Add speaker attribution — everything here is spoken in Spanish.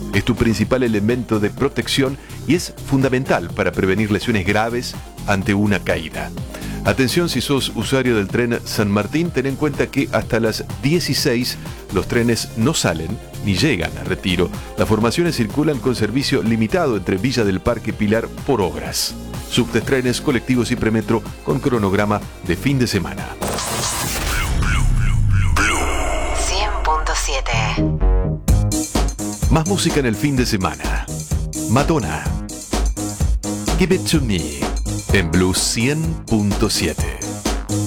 Speaker 1: Es tu principal elemento de protección y es fundamental para prevenir lesiones graves ante una caída. Atención, si sos usuario del tren San Martín, ten en cuenta que hasta las 16 los trenes no salen ni llegan a Retiro. Las formaciones circulan con servicio limitado entre Villa del Parque y Pilar por obras. Subtes, trenes, colectivos y premetro con cronograma de fin de semana.
Speaker 2: 100.7.
Speaker 1: Más música en el fin de semana. Madonna. Give It To Me en Blue 100.7.